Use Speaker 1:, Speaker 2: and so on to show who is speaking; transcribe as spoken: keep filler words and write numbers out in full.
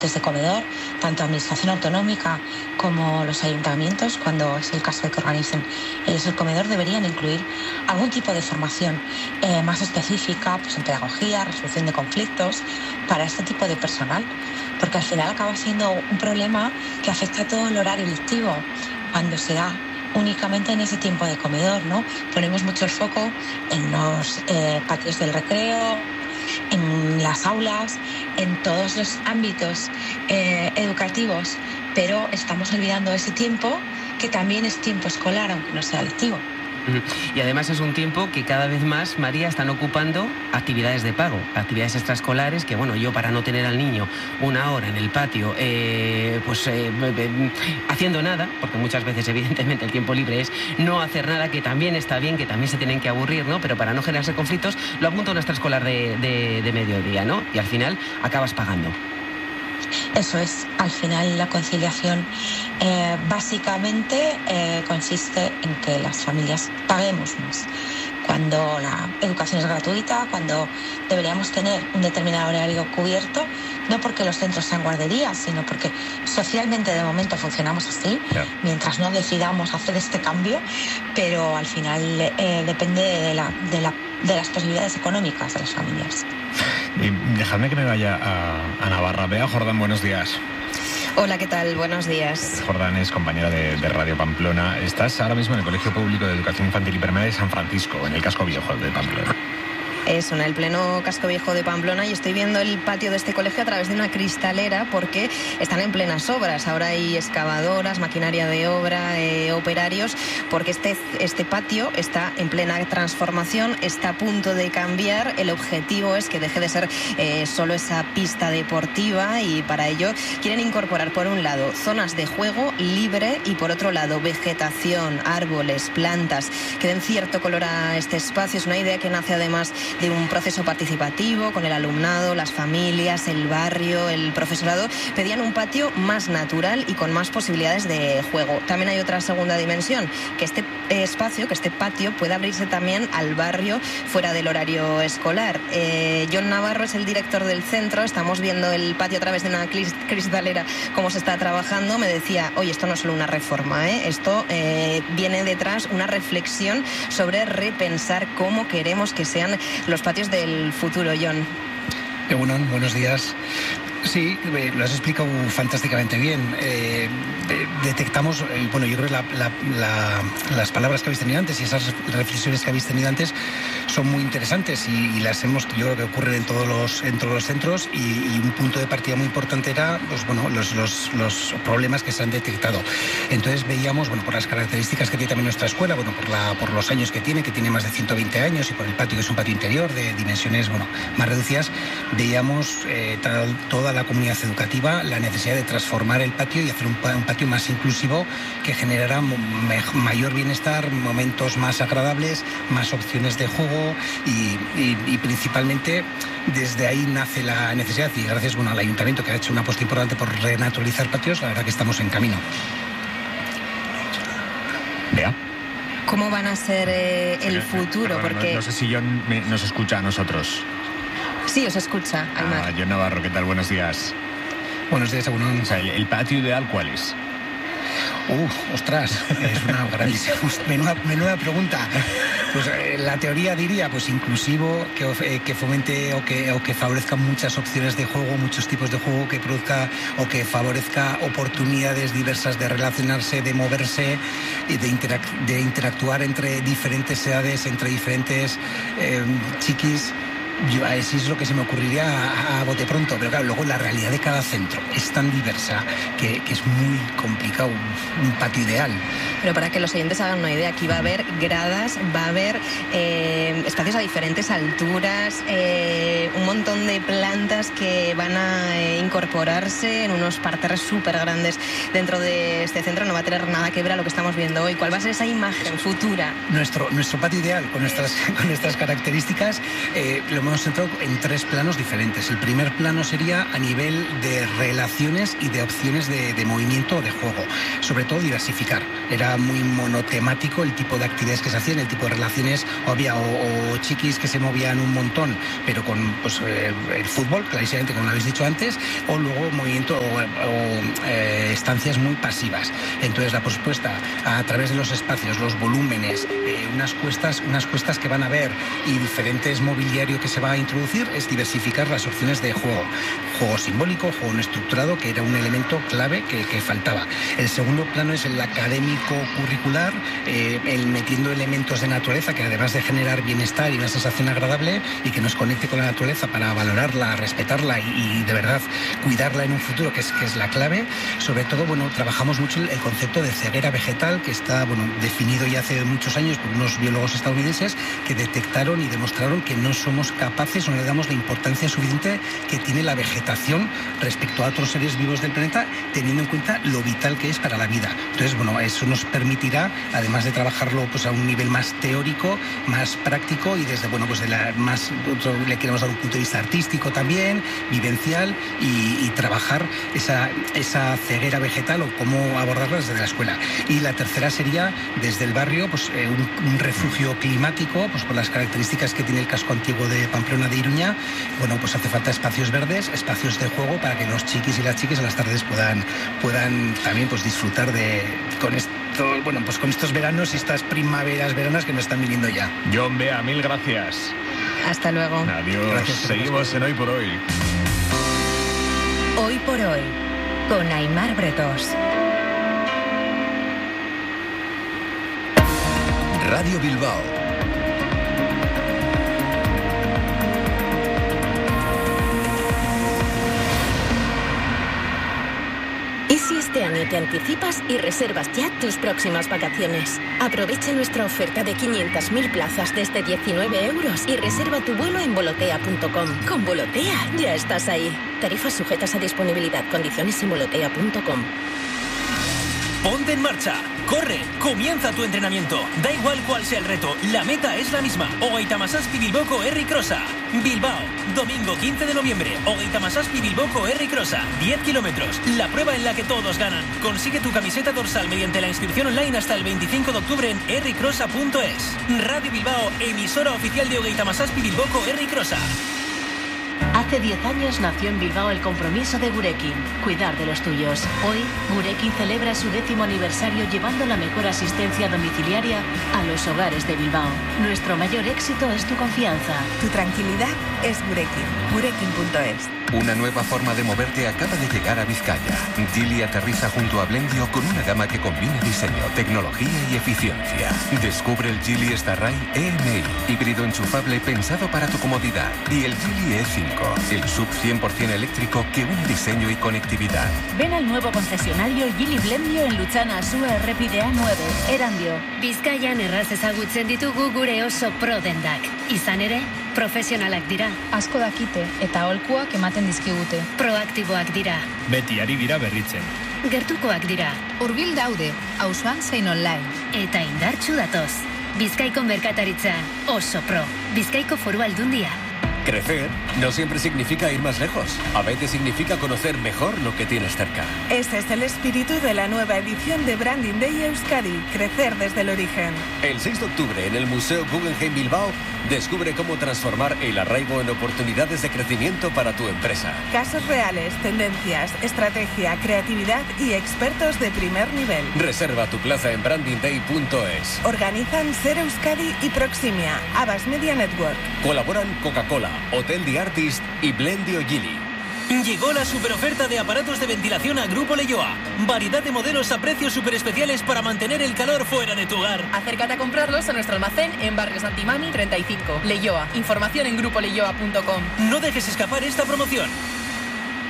Speaker 1: de comedor, tanto administración autonómica como los ayuntamientos, cuando es el caso de que organicen ellos el comedor, deberían incluir algún tipo de formación eh, más específica, pues en pedagogía, resolución de conflictos, para este tipo de personal, porque al final acaba siendo un problema que afecta a todo el horario lectivo cuando se da únicamente en ese tiempo de comedor, ¿no? Ponemos mucho el foco en los eh, patios del recreo, en las aulas, en todos los ámbitos eh, educativos, pero estamos olvidando ese tiempo que también es tiempo escolar, aunque no sea lectivo.
Speaker 2: Y además es un tiempo que cada vez más, María, están ocupando actividades de pago, actividades extraescolares que, bueno, yo para no tener al niño una hora en el patio, eh, pues eh, haciendo nada, porque muchas veces evidentemente el tiempo libre es no hacer nada, que también está bien, que también se tienen que aburrir, ¿no? Pero para no generarse conflictos, lo apunta a una extraescolar de, de, de mediodía, ¿no? Y al final acabas pagando.
Speaker 1: Eso es, al final la conciliación eh, básicamente eh, consiste en que las familias paguemos más. Cuando la educación es gratuita, cuando deberíamos tener un determinado horario cubierto, no porque los centros sean guarderías, sino porque socialmente de momento funcionamos así, yeah. mientras no decidamos hacer este cambio, pero al final eh, depende de, la, de, la, de las posibilidades económicas de las familias.
Speaker 3: Eh, dejadme que me vaya a, a Navarra. Bea Jordán, buenos días.
Speaker 4: Hola, ¿qué tal? Buenos días.
Speaker 3: Jordán es compañera de, de Radio Pamplona. Estás ahora mismo en el Colegio Público de Educación Infantil y Primaria de San Francisco, en el casco viejo de Pamplona.
Speaker 4: Eso, en el pleno casco viejo de Pamplona, y estoy viendo el patio de este colegio a través de una cristalera porque están en plenas obras. Ahora hay excavadoras, maquinaria de obra, eh, operarios, porque este, este patio está en plena transformación, está a punto de cambiar. El objetivo es que deje de ser eh, solo esa pista deportiva, y para ello quieren incorporar, por un lado, zonas de juego libre y por otro lado, vegetación, árboles, plantas que den cierto color a este espacio. Es una idea que nace además de un proceso participativo con el alumnado, las familias, el barrio, el profesorado. Pedían un patio más natural y con más posibilidades de juego. También hay otra segunda dimensión, que este espacio, que este patio pueda abrirse también al barrio fuera del horario escolar. Eh, John Navarro es el director del centro. Estamos viendo el patio a través de una cristalera, cómo se está trabajando. Me decía, oye, esto no es solo una reforma, ¿eh? esto eh, viene detrás una reflexión sobre repensar cómo queremos que sean los patios del futuro. John.
Speaker 5: Egunon, buenos días. Sí, eh, lo has explicado fantásticamente bien. Eh, de, detectamos, eh, bueno, yo creo que la, la, la, las palabras que habéis tenido antes y esas reflexiones que habéis tenido antes son muy interesantes y, y las hemos, yo creo que ocurren en todos los, en todos los centros, y, y un punto de partida muy importante era, pues bueno, los, los, los problemas que se han detectado. Entonces veíamos, bueno, por las características que tiene también nuestra escuela, bueno, por, la, por los años que tiene, que tiene más de ciento veinte años, y por el patio, que es un patio interior de dimensiones, bueno, más reducidas, veíamos eh, tal, toda la comunidad educativa la necesidad de transformar el patio y hacer un, un patio más inclusivo que generara me, mayor bienestar, momentos más agradables, más opciones de juego, y, y, y principalmente desde ahí nace la necesidad, y gracias bueno, al ayuntamiento, que ha hecho una apuesta importante por renaturalizar patios, la verdad que estamos en camino.
Speaker 3: Vea.
Speaker 4: ¿Cómo van a ser eh, el futuro?
Speaker 3: Perdón,
Speaker 4: Porque
Speaker 3: no, no sé si John me, nos escucha a nosotros.
Speaker 4: Sí, os escucha, Aymar.
Speaker 3: Ah, John Navarro, ¿qué tal? Buenos días.
Speaker 5: Buenos días, Agunón.
Speaker 3: O sea, ¿el, el patio ideal cuál es?
Speaker 5: Uh, ostras, es una grandísima, menuda, menuda pregunta. Pues eh, la teoría diría, pues inclusivo, que, eh, que fomente o que, o que favorezca muchas opciones de juego, muchos tipos de juego, que produzca o que favorezca oportunidades diversas de relacionarse, de moverse y de, interac de interactuar entre diferentes edades, entre diferentes eh, chiquis. Yo, así es lo que se me ocurriría a, a bote pronto, pero claro, luego la realidad de cada centro es tan diversa que, que es muy complicado un, un patio ideal.
Speaker 4: Pero para que los oyentes hagan una idea, aquí va a haber gradas, va a haber eh, espacios a diferentes alturas, eh, un montón de plantas que van a eh, incorporarse en unos parterres súper grandes dentro de este centro. No va a tener nada que ver a lo que estamos viendo hoy. ¿Cuál va a ser esa imagen futura?
Speaker 5: Nuestro, nuestro patio ideal, con nuestras, con nuestras características, eh, lo hemos hemos entrado en tres planos diferentes. El primer plano sería a nivel de relaciones y de opciones de, de movimiento o de juego. Sobre todo diversificar. Era muy monotemático el tipo de actividades que se hacían, el tipo de relaciones. O había o, o chiquis que se movían un montón, pero con pues, eh, el fútbol, clarísimamente, como lo habéis dicho antes, o luego movimiento o, o eh, estancias muy pasivas. Entonces, la propuesta a través de los espacios, los volúmenes, eh, unas cuestas, unas cuestas que van a ver y diferentes mobiliario que se va a introducir es diversificar las opciones de juego. Juego simbólico, juego no estructurado, que era un elemento clave que, que faltaba. El segundo plano es el académico curricular, eh, el metiendo elementos de naturaleza que además de generar bienestar y una sensación agradable y que nos conecte con la naturaleza para valorarla, respetarla y, y de verdad cuidarla en un futuro, que es, que es la clave. Sobre todo, bueno, trabajamos mucho el, el concepto de ceguera vegetal, que está, bueno, definido ya hace muchos años por unos biólogos estadounidenses que detectaron y demostraron que no somos capaces, no le damos la importancia suficiente que tiene la vegetación respecto a otros seres vivos del planeta, teniendo en cuenta lo vital que es para la vida. Entonces, bueno, eso nos permitirá, además de trabajarlo pues a un nivel más teórico, más práctico y desde, bueno, pues de la más, otro, le queremos dar un punto de vista artístico también, vivencial y, y trabajar esa, esa ceguera vegetal o cómo abordarla desde la escuela. Y la tercera sería desde el barrio, pues eh, un, un refugio climático, pues por las características que tiene el casco antiguo de Pamplona de Iruña. Bueno, pues hace falta espacios verdes, espacios de juego para que los chiquis y las chiquis en las tardes puedan, puedan también pues disfrutar de con esto, bueno, pues con estos veranos y estas primaveras veranas que nos están viniendo ya.
Speaker 3: John Bea, mil gracias.
Speaker 4: Hasta luego.
Speaker 3: Adiós. Gracias. Seguimos en Hoy por Hoy.
Speaker 6: Hoy por Hoy, con Aimar Bretos.
Speaker 7: Radio Bilbao.
Speaker 8: ¿Y si este año te anticipas y reservas ya tus próximas vacaciones? Aprovecha nuestra oferta de quinientas mil plazas desde diecinueve euros y reserva tu vuelo en volotea punto com. Con Volotea ya estás ahí. Tarifas sujetas a disponibilidad. Condiciones en volotea punto com.
Speaker 9: Ponte en marcha, corre, comienza tu entrenamiento. Da igual cuál sea el reto, la meta es la misma. Ogeita Hamazazpi Bilboko Herri Crossa. Bilbao, domingo quince de noviembre. Ogeita Hamazazpi Bilboko Herri Crossa. diez kilómetros, la prueba en la que todos ganan. Consigue tu camiseta dorsal mediante la inscripción online hasta el veinticinco de octubre en herri crossa punto es. Radio Bilbao, emisora oficial de Ogeita Hamazazpi Bilboko Herri Crossa.
Speaker 10: Hace diez años nació en Bilbao el compromiso de Gurekin, cuidar de los tuyos. Hoy, Gurekin celebra su décimo aniversario llevando la mejor asistencia domiciliaria a los hogares de Bilbao. Nuestro mayor éxito es tu confianza.
Speaker 11: Tu tranquilidad es Gurekin. Gurekin punto es.
Speaker 7: Una nueva forma de moverte acaba de llegar a Vizcaya. Geely aterriza junto a Blendio con una gama que combina diseño, tecnología y eficiencia. Descubre el Geely Starray E M I, híbrido enchufable pensado para tu comodidad. Y el Geely E cinco, el sub cien por ciento eléctrico que une diseño y conectividad.
Speaker 10: Ven al nuevo concesionario Geely Blendio en Luchana Asúa Errepidea nueve, Erandio.
Speaker 12: Bizkaian erraz ezagutzen ditugu gure oso pro dendak. Izan ere, profesionalak dira.
Speaker 13: Asko dakite eta aholkuak ematen dizkigute.
Speaker 12: Proaktiboak dira.
Speaker 14: Beti ari dira berritzen.
Speaker 12: Gertukoak dira.
Speaker 13: Hurbil daude, auzoan zein online.
Speaker 12: Eta indartsu datoz. Bizkaiko merkataritza oso pro. Bizkaiko Foru Aldundia.
Speaker 15: Crecer no siempre significa ir más lejos. A veces significa conocer mejor lo que tienes cerca.
Speaker 11: Ese es el espíritu de la nueva edición de Branding Day Euskadi. Crecer desde el origen.
Speaker 15: El seis de octubre en el Museo Guggenheim Bilbao, descubre cómo transformar el arraigo en oportunidades de crecimiento para tu empresa.
Speaker 11: Casos reales, tendencias, estrategia, creatividad y expertos de primer nivel.
Speaker 15: Reserva tu plaza en branding day punto es.
Speaker 11: Organizan Ser Euskadi y Proximia, Abbas Media Network.
Speaker 15: Colaboran Coca-Cola, Hotel The Artist y Blendio Geely.
Speaker 9: Llegó la superoferta de aparatos de ventilación a Grupo Leioa. Variedad de modelos a precios super especiales para mantener el calor fuera de tu hogar.
Speaker 13: Acércate a comprarlos a nuestro almacén en Barrio Santimami treinta y cinco. Leioa. Información en grupo leioa punto com.
Speaker 9: No dejes escapar esta promoción.